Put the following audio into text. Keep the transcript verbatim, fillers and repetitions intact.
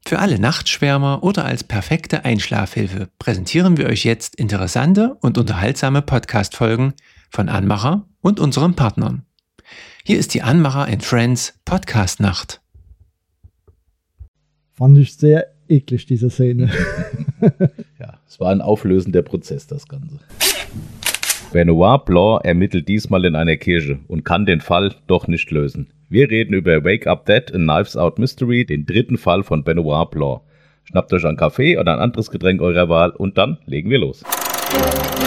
Für alle Nachtschwärmer oder als perfekte Einschlafhilfe präsentieren wir euch jetzt interessante und unterhaltsame Podcast-Folgen von Anmacher und unseren Partnern. Hier ist die Anmacher and Friends Podcast-Nacht. Fand ich sehr eklig, diese Szene. Ja, es war ein auflösender Prozess, das Ganze. Benoit Blanc ermittelt diesmal in einer Kirche und kann den Fall doch nicht lösen. Wir reden über Wake Up Dead, a Knives Out Mystery, den dritten Fall von Benoit Blanc. Schnappt euch einen Kaffee oder ein anderes Getränk eurer Wahl und dann legen wir los.